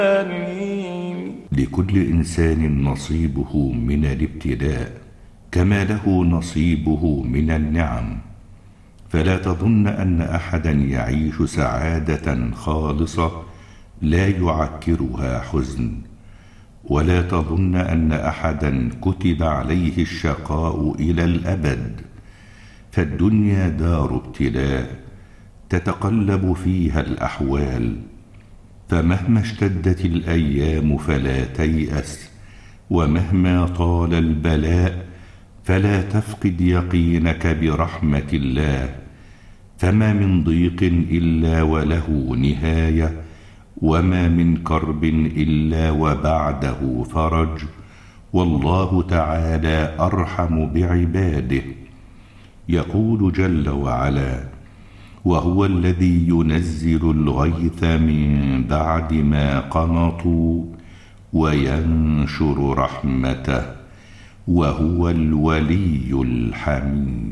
لكل إنسان نصيبه من الابتلاء كما له نصيبه من النعم، فلا تظن أن أحدا يعيش سعادة خالصة لا يعكرها حزن، ولا تظن أن أحدا كتب عليه الشقاء إلى الأبد، فالدنيا دار ابتلاء تتقلب فيها الأحوال، فمهما اشتدت الأيام فلا تيأس، ومهما طال البلاء فلا تفقد يقينك برحمة الله، فما من ضيق إلا وله نهاية، وما من كرب إلا وبعده فرج، والله تعالى أرحم بعباده. يقول جل وعلا: وهو الذي ينزل الغيث من بعد ما قنطوا وينشر رحمته وهو الولي الحميد.